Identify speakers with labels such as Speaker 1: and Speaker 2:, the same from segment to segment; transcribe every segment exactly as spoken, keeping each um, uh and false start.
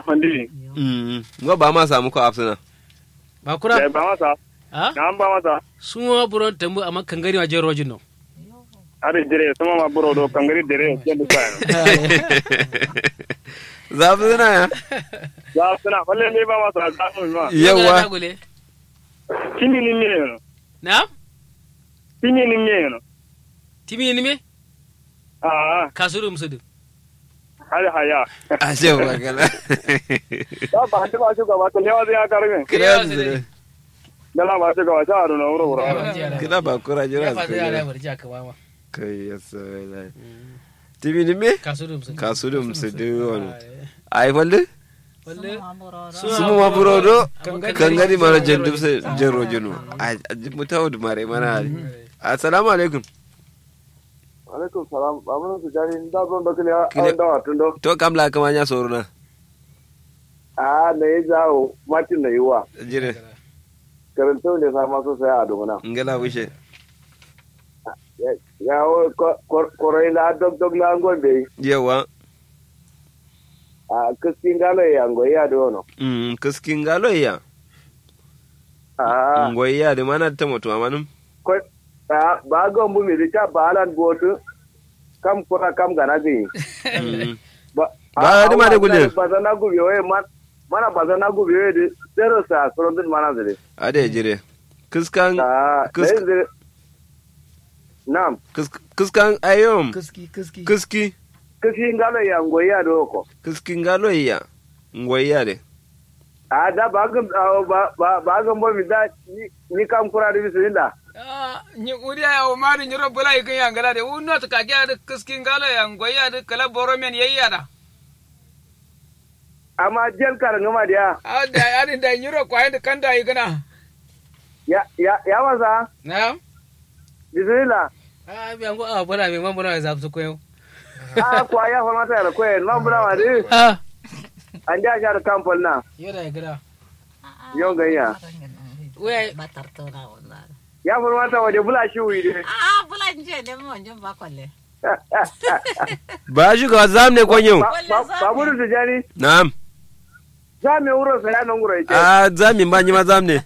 Speaker 1: fandi
Speaker 2: mm ngo ba ma samu ko afsuna
Speaker 3: ba kura
Speaker 1: ba masa
Speaker 3: ha
Speaker 1: na ba masa
Speaker 3: sumo buron tambu amma kangari wa jero rojin no
Speaker 1: are dire sama ma buro do kangari dire ke da sai
Speaker 2: zafsuna ya
Speaker 1: ya suna balle ne ba masa za mu ma
Speaker 2: yawa
Speaker 1: kini ni ne
Speaker 3: na
Speaker 1: kini ni ne
Speaker 3: timi ni me
Speaker 1: ah
Speaker 3: kasuru musudu
Speaker 1: haya haya
Speaker 2: ashe magana
Speaker 1: ba ba ta ba shi gaba to ne wa zai karbe
Speaker 3: kira zai
Speaker 1: dala ba shi gaba ta na wuro wuro
Speaker 2: kina ba kura jira
Speaker 3: ba zai ala barja ka ba ma
Speaker 2: kai yasa tibi ni me
Speaker 3: kasuru musudu
Speaker 2: kasuru musudu wono ai walle
Speaker 3: walle
Speaker 2: sumu ma burodo kangari mara jendum se jero jenu a mutawo mare mana assalamu alaikum
Speaker 1: alaikum salam babu su jani da gon da kile an da watun do
Speaker 2: to kamla kamanya soruna
Speaker 1: ah ne jawo matin ne yiwa
Speaker 2: jire
Speaker 1: karanto ne sa maso sai a dogona
Speaker 2: ngala wishe
Speaker 1: ya o korai la dog dog la ngombe
Speaker 2: yawa
Speaker 1: a kiskin galo ya ngoya do no
Speaker 2: mm kiskin galo ya
Speaker 1: ah
Speaker 2: ngoya de mana ta mutu amanum
Speaker 1: ko ba ga mu mi ta balan botu kam kura kam gana bi
Speaker 2: ba ba de ma de gulle
Speaker 1: ba zana gubi we man mana ba zana gubi we de zero sa so din mana zire
Speaker 2: ade jire kiskan
Speaker 1: kiskan nam
Speaker 2: kiskan ayom
Speaker 3: kiski kiski
Speaker 2: kiski
Speaker 1: kiski ngalo ya ngoya do ko
Speaker 2: kiski ngalo ya ngoya de
Speaker 1: a da ba ga ba ba ga mo mi da ni kam kura de bisinda
Speaker 4: ah ni uri ya o mari ni ro bula ikin ya ngala de unno to ka ga de kiski ngalo ya ngoya de kala boromen yayya da
Speaker 1: amma jel kar ngama dia
Speaker 4: ah da ya da ni ro kwa de kanda igana
Speaker 1: ya ya ya wasa
Speaker 4: na
Speaker 1: bisinda
Speaker 3: ah bi ango ah bora me mamura za su koyo
Speaker 1: ah kwa ya fa mata da koyen no bra wa de
Speaker 3: ah
Speaker 1: an ja jar kampol na
Speaker 3: yara ya gida
Speaker 1: yo ganya
Speaker 3: we
Speaker 5: batartona wallahi
Speaker 1: ya fa mata wa de bula shi wi de
Speaker 5: ah bula nje ne mo nje ba kwalle
Speaker 2: ba shi ga zam ne konyo
Speaker 1: babu da jani
Speaker 2: na'am
Speaker 1: zame wuro sai ya nan wuro yake
Speaker 2: ah zami ba ni ma zam ne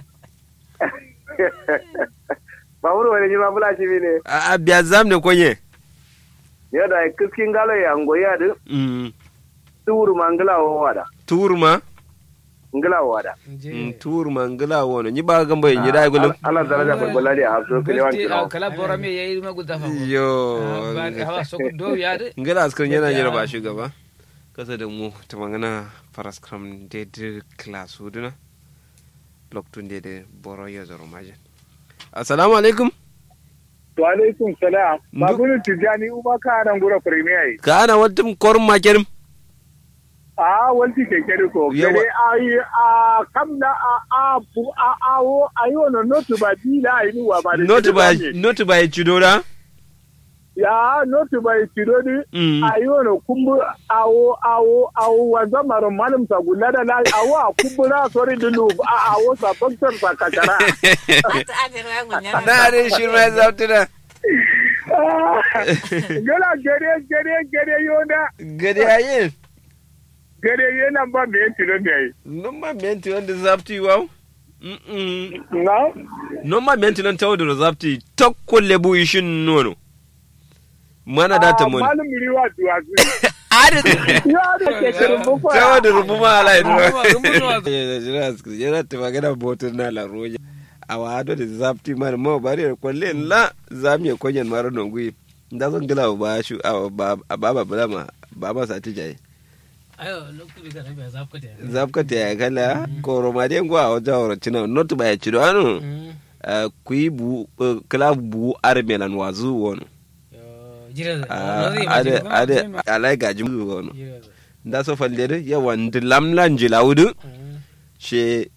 Speaker 1: babu wani ji ma bula shi ne
Speaker 2: a biya zam ne konye
Speaker 1: ya da kiskin galo ya ngoya de
Speaker 2: mm
Speaker 1: turu mangala wada
Speaker 2: turma
Speaker 1: ngala wada
Speaker 2: turma ngala wono ni ba gamba yi da gulum
Speaker 1: Allah daraja balbala da hafso kile wanki
Speaker 4: no kala borome yayi ma guda fa
Speaker 2: yo
Speaker 4: ha so do ya de
Speaker 2: ngala askar yana jira ba shugaba kasa da mu ta magana paraskram de de class uduna loktun de de boro yo zoro maje assalamu alaikum
Speaker 1: wa alaikum salam babu tijani uba ka nan gura premier
Speaker 2: ka ana watum korma kerim
Speaker 1: a wanti kekere ko gare ai a kamna a a a a o ayo no notu ba dila ai ni wa ba
Speaker 2: notu ba notu ba chidora
Speaker 1: ya notu ba chidodi ayo no kumbu awo awo awo wanda maro malum sa gulada la awo a kumbura sori dulu a awo sa doctor sa kakara
Speaker 2: na re shirma zautuna
Speaker 1: gala gare gare gare yona
Speaker 2: gare ayin
Speaker 1: gare yana ba me tilo ne ai
Speaker 2: nomma menti wanda zapti wow mm
Speaker 1: na
Speaker 2: nomma menti nan tawo da zapti tokkolle bu ishin nono mana da ta mun
Speaker 1: malum riwa duwa
Speaker 2: ada
Speaker 1: ya da ke turbu ko
Speaker 2: tawo da rubuma alai jira jira ta magana botun na la roja awado da zapti man mo bari kolle la zamiye konyen maro nongui nda zan gila ba shu ba baba bulama baba sa tijaye
Speaker 3: ayo lokuri ga nabi zapkata
Speaker 2: zapkata ya kala ko romade ngo a wata waratina not ba ya cido anu kuyi bu club bu armelan wazu wono
Speaker 3: jira
Speaker 2: ade ade alai gaji wono nda so falle ya wand lamlan jilawdu she